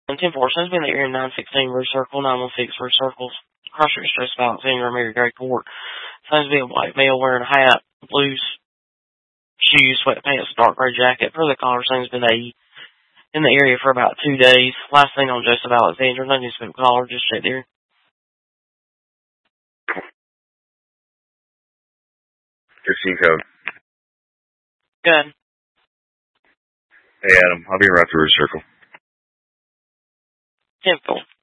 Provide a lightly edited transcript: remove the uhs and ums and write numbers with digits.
And 10-4, sends me in the area 916 Rue Circle, 916 Rue Circles. Cross-street stress about Alexandra Mary Gray Court. Sends me a white male wearing a hat, blue shoes, sweatpants, dark gray jacket. Further caller sends been in the area for about 2 days. Last thing on Joseph Alexander, no newspaper caller, just check there. Code. Good. Hey, Adam. I'll be right through Rue Circle. 10-4.